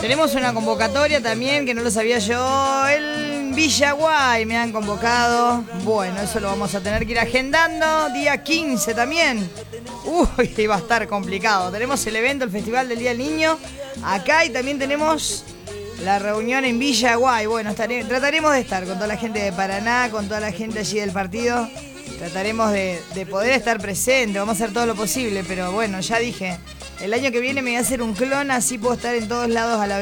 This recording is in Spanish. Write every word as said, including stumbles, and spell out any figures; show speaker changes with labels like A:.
A: Tenemos una convocatoria también que no lo sabía yo. El Villaguay me han convocado. Bueno, eso lo vamos a tener que ir agendando. Día quince también. Uy, va a estar complicado. Tenemos el evento, el Festival del Día del Niño acá y también tenemos la reunión en Villaguay. Bueno, estaré, trataremos de estar con toda la gente de Paraná, con toda la gente allí del partido. Trataremos de, de poder estar presente, vamos a hacer todo lo posible, pero bueno, ya dije, el año que viene me voy a hacer un clon, así puedo estar en todos lados a la vez.